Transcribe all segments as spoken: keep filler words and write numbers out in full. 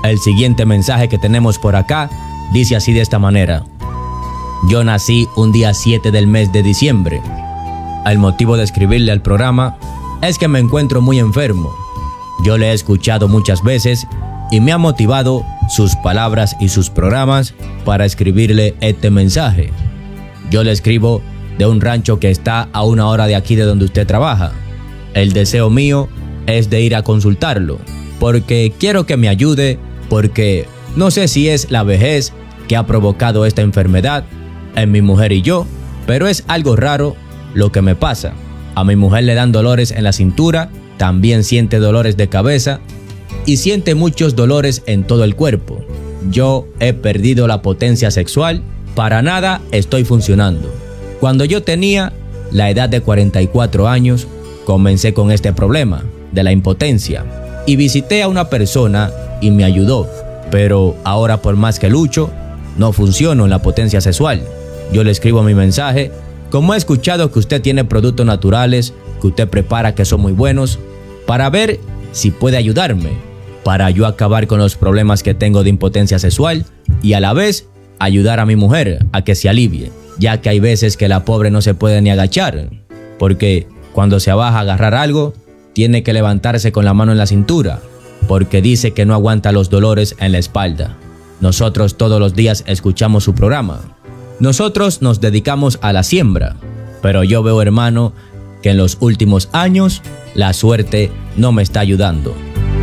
El siguiente mensaje que tenemos por acá dice así de esta manera: yo nací un día siete del mes de diciembre. El motivo de escribirle al programa es que me encuentro muy enfermo. Yo le he escuchado muchas veces y me ha motivado sus palabras y sus programas para escribirle este mensaje. Yo le escribo de un rancho que está a una hora de aquí de donde usted trabaja. El deseo mío es de ir a consultarlo, porque quiero que me ayude, porque no sé si es la vejez que ha provocado esta enfermedad en mi mujer y yo, pero es algo raro lo que me pasa. A mi mujer le dan dolores en la cintura, también siente dolores de cabeza y siente muchos dolores en todo el cuerpo. Yo he perdido la potencia sexual, para nada estoy funcionando. Cuando yo tenía la edad de cuarenta y cuatro años, comencé con este problema de la impotencia y visité a una persona y me ayudó, pero ahora por más que lucho, no funciono en la potencia sexual. Yo le escribo mi mensaje: como he escuchado que usted tiene productos naturales que usted prepara que son muy buenos, para ver si puede ayudarme, para yo acabar con los problemas que tengo de impotencia sexual y a la vez ayudar a mi mujer a que se alivie, ya que hay veces que la pobre no se puede ni agachar, porque cuando se baja a agarrar algo, tiene que levantarse con la mano en la cintura, porque dice que no aguanta los dolores en la espalda. Nosotros todos los días escuchamos su programa. Nosotros nos dedicamos a la siembra, pero yo veo, hermano, que en los últimos años la suerte no me está ayudando.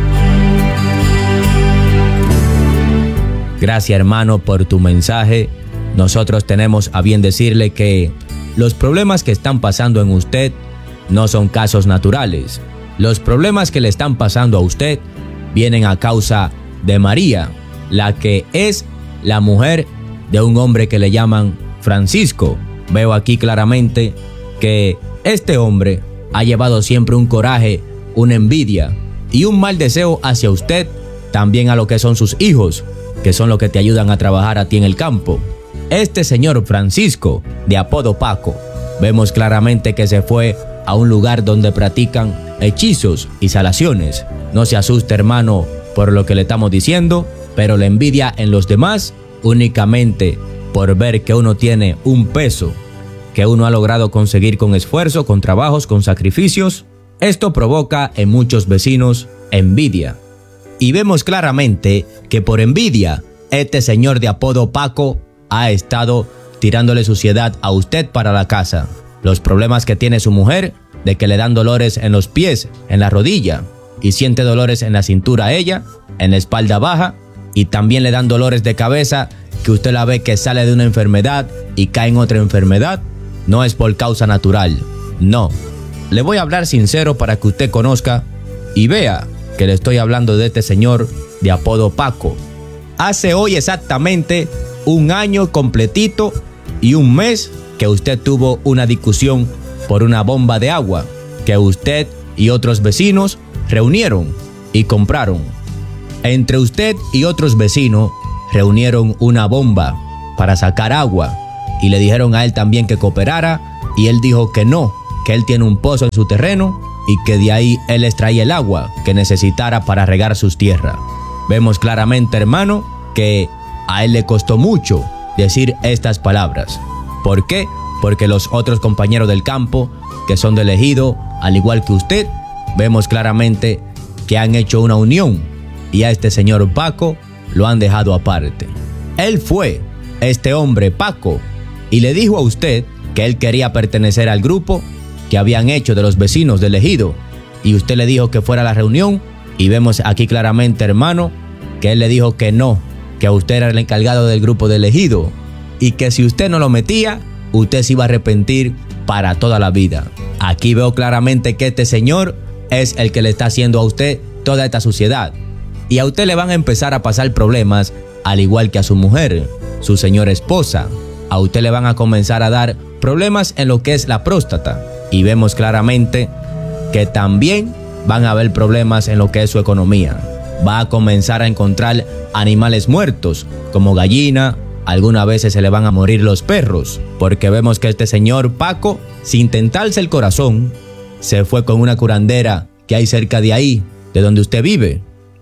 Gracias, hermano, por tu mensaje. Nosotros tenemos a bien decirle que los problemas que están pasando en usted no son casos naturales. Los problemas que le están pasando a usted vienen a causa de María, la que es la mujer de un hombre que le llaman Francisco. Veo aquí claramente que este hombre ha llevado siempre un coraje, una envidia y un mal deseo hacia usted, también a lo que son sus hijos, que son los que te ayudan a trabajar a ti en el campo. Este señor Francisco, de apodo Paco, vemos claramente que se fue a un lugar donde practican hechizos y salaciones. No se asuste, hermano, por lo que le estamos diciendo, pero la envidia en los demás únicamente por ver que uno tiene un peso que uno ha logrado conseguir con esfuerzo, con trabajos, con sacrificios, esto provoca en muchos vecinos envidia. Y vemos claramente que por envidia, este señor de apodo Paco ha estado tirándole suciedad a usted para la casa. Los problemas que tiene su mujer, de que le dan dolores en los pies, en la rodilla, y siente dolores en la cintura a ella, en la espalda baja, y también le dan dolores de cabeza, que usted la ve que sale de una enfermedad y cae en otra enfermedad, no es por causa natural, no. Le voy a hablar sincero para que usted conozca y vea que le estoy hablando de este señor de apodo Paco. Hace hoy exactamente un año completito y un mes que usted tuvo una discusión por una bomba de agua que usted y otros vecinos reunieron y compraron. Entre usted y otros vecinos reunieron una bomba para sacar agua y le dijeron a él también que cooperara y él dijo que no, que él tiene un pozo en su terreno y que de ahí él extraía el agua que necesitara para regar sus tierras. Vemos claramente, hermano, que a él le costó mucho decir estas palabras. ¿Por qué? Porque los otros compañeros del campo, que son del ejido, al igual que usted, vemos claramente que han hecho una unión y a este señor Paco lo han dejado aparte. Él fue, este hombre Paco, y le dijo a usted que él quería pertenecer al grupo que habían hecho de los vecinos del ejido, y usted le dijo que fuera a la reunión, y vemos aquí claramente, hermano, que él le dijo que no, que usted era el encargado del grupo del ejido, y que si usted no lo metía, usted se iba a arrepentir para toda la vida. Aquí veo claramente que este señor es el que le está haciendo a usted toda esta suciedad, y a usted le van a empezar a pasar problemas, al igual que a su mujer, su señora esposa. A usted le van a comenzar a dar problemas en lo que es la próstata, y vemos claramente que también van a haber problemas en lo que es su economía. Va a comenzar a encontrar animales muertos, como gallina, algunas veces se le van a morir los perros, porque vemos que este señor Paco, sin tentarse el corazón, se fue con una curandera que hay cerca de ahí, de donde usted vive,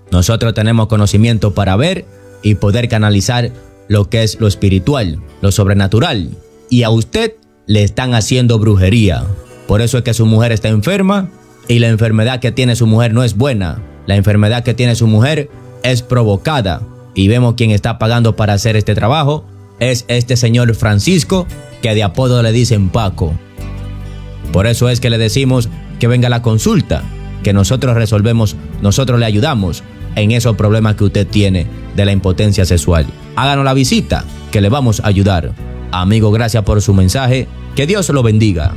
Nosotros tenemos conocimiento para ver y poder canalizar lo que es lo espiritual, lo sobrenatural. Y a usted le están haciendo brujería. Por eso es que su mujer está enferma y la enfermedad que tiene su mujer no es buena. La enfermedad que tiene su mujer es provocada. Y vemos quién está pagando para hacer este trabajo. Es este señor Francisco, que de apodo le dicen Paco. Por eso es que le decimos que venga a la consulta, que nosotros resolvemos, nosotros le ayudamos en esos problemas que usted tiene de la impotencia sexual. Háganos la visita, que le vamos a ayudar. Amigo, gracias por su mensaje. Que Dios lo bendiga.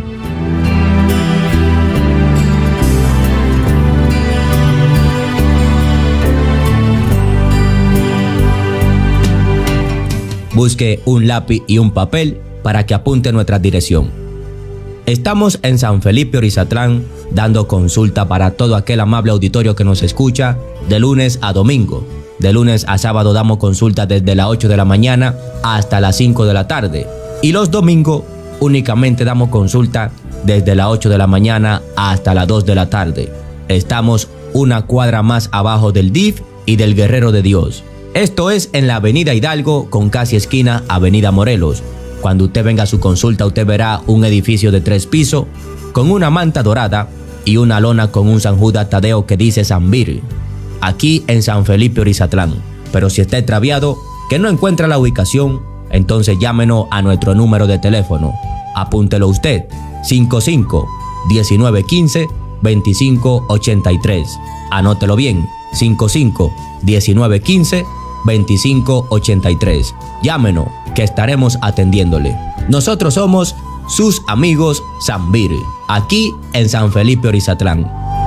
Busque un lápiz y un papel para que apunte nuestra dirección. Estamos en San Felipe Orizatlán dando consulta para todo aquel amable auditorio que nos escucha de lunes a domingo. De lunes a sábado damos consulta desde las ocho de la mañana hasta las cinco de la tarde. Y los domingos únicamente damos consulta desde las ocho de la mañana hasta las dos de la tarde. Estamos una cuadra más abajo del D I F y del Guerrero de Dios. Esto es en la avenida Hidalgo con casi esquina avenida Morelos. Cuando usted venga a su consulta, usted verá un edificio de tres pisos con una manta dorada y una lona con un San Judas Tadeo que dice Zambir, aquí en San Felipe Orizatlán. Pero si está extraviado, que no encuentra la ubicación, entonces llámenos a nuestro número de teléfono. Apúntelo usted, cinco cinco, diecinueve quince, veinticinco ochenta y tres. Anótelo bien, cinco cinco, diecinueve quince, veinticinco ochenta y tres. Llámenos, que estaremos atendiéndole. Nosotros somos sus amigos Zambir, aquí en San Felipe Orizatlán.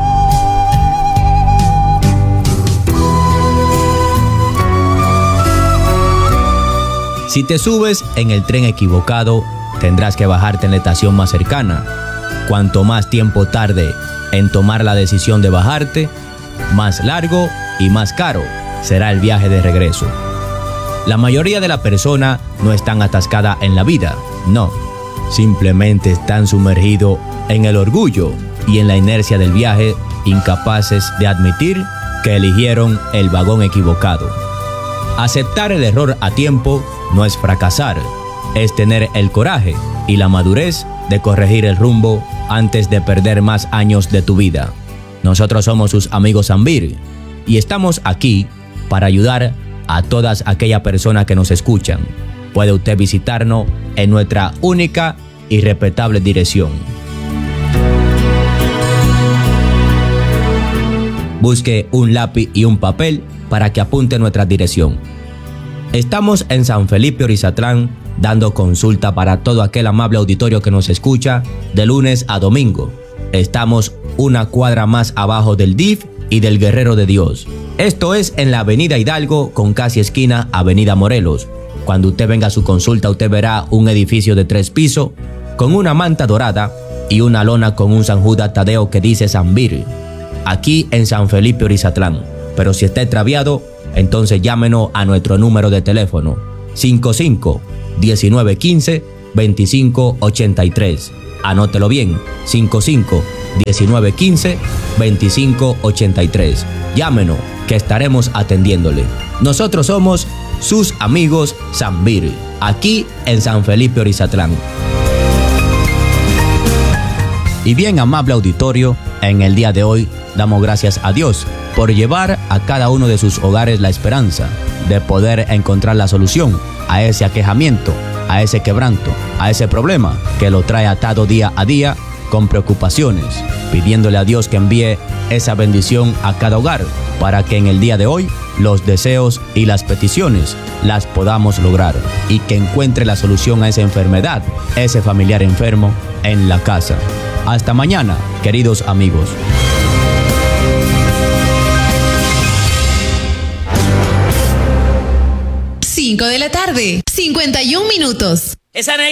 Si te subes en el tren equivocado, tendrás que bajarte en la estación más cercana. Cuanto más tiempo tarde en tomar la decisión de bajarte, más largo y más caro será el viaje de regreso. La mayoría de las personas no están atascadas en la vida, no. Simplemente están sumergidos en el orgullo y en la inercia del viaje, incapaces de admitir que eligieron el vagón equivocado. Aceptar el error a tiempo no es fracasar, es tener el coraje y la madurez de corregir el rumbo antes de perder más años de tu vida. Nosotros somos sus amigos Zambir y estamos aquí para ayudar a todas aquellas personas que nos escuchan. Puede usted visitarnos en nuestra única y respetable dirección. Busque un lápiz y un papel para que apunte nuestra dirección. Estamos en San Felipe Orizatlán dando consulta para todo aquel amable auditorio que nos escucha de lunes a domingo. Estamos una cuadra más abajo del D I F y del Guerrero de Dios. Esto es en la avenida Hidalgo con casi esquina avenida Morelos. Cuando usted venga a su consulta, usted verá un edificio de tres pisos con una manta dorada y una lona con un San Judas Tadeo que dice Zambir, aquí en San Felipe Orizatlán. Pero si está extraviado, entonces llámenos a nuestro número de teléfono, cinco cinco, diecinueve quince, veinticinco ochenta y tres. Anótelo bien, cinco cinco, diecinueve quince, veinticinco ochenta y tres. Llámenos, que estaremos atendiéndole. Nosotros somos sus amigos Zambir, aquí en San Felipe Orizatlán. Y bien, amable auditorio, en el día de hoy damos gracias a Dios por llevar a cada uno de sus hogares la esperanza de poder encontrar la solución a ese aquejamiento, a ese quebranto, a ese problema que lo trae atado día a día con preocupaciones, pidiéndole a Dios que envíe esa bendición a cada hogar para que en el día de hoy los deseos y las peticiones las podamos lograr y que encuentre la solución a esa enfermedad, ese familiar enfermo en la casa. Hasta mañana, queridos amigos. cinco de la tarde, cincuenta y un minutos. Esa negra